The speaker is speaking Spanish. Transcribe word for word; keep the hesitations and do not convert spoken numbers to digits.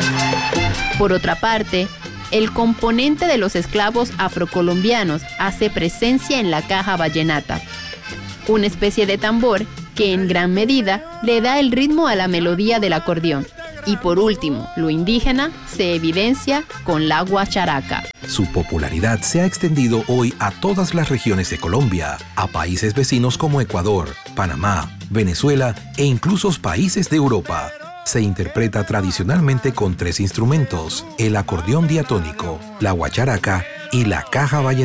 Por otra parte, el componente de los esclavos afrocolombianos hace presencia en la caja vallenata, una especie de tambor que en gran medida le da el ritmo a la melodía del acordeón. Y por último, lo indígena se evidencia con la guacharaca. Su popularidad se ha extendido hoy a todas las regiones de Colombia, a países vecinos como Ecuador, Panamá, Venezuela e incluso países de Europa. Se interpreta tradicionalmente con tres instrumentos: el acordeón diatónico, la guacharaca y la caja vallenata.